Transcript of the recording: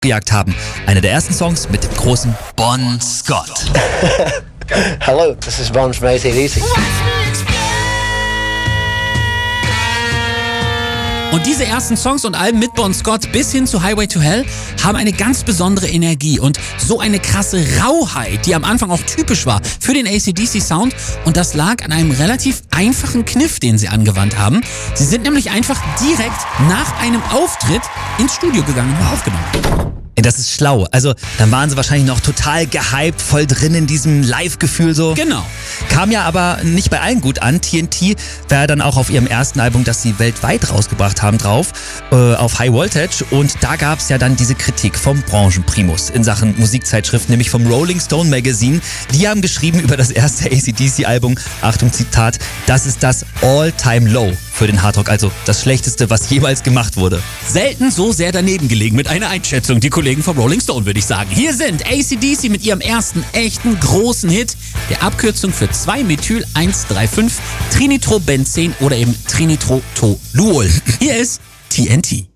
gejagt haben. Einer der ersten Songs mit dem großen Bon Scott. Hello, this is Bon from AC/DC. Und diese ersten Songs und Alben mit Bon Scott bis hin zu Highway to Hell haben eine ganz besondere Energie und so eine krasse Rauheit, die am Anfang auch typisch war für den AC/DC-Sound. Und das lag an einem relativ einfachen Kniff, den sie angewandt haben. Sie sind nämlich einfach direkt nach einem Auftritt ins Studio gegangen und aufgenommen. Das ist schlau. Also, dann waren sie wahrscheinlich noch total gehypt, voll drin in diesem Live-Gefühl so. Genau. Kam ja aber nicht bei allen gut an. TNT war dann auch auf ihrem ersten Album, das sie weltweit rausgebracht haben, drauf, auf High Voltage. Und da gab es ja dann diese Kritik vom Branchenprimus in Sachen Musikzeitschriften, nämlich vom Rolling Stone Magazine. Die haben geschrieben über das erste AC/DC-Album, Achtung Zitat, das ist das All-Time-Low für den Hardrock, also das Schlechteste, was jemals gemacht wurde. Selten so sehr daneben gelegen mit einer Einschätzung, die Kollegen vom Rolling Stone, würde ich sagen. Hier sind AC/DC mit ihrem ersten echten großen Hit, der Abkürzung für 2-Methyl-1,3,5 Trinitrobenzen oder eben Trinitrotoluol. Hier ist TNT.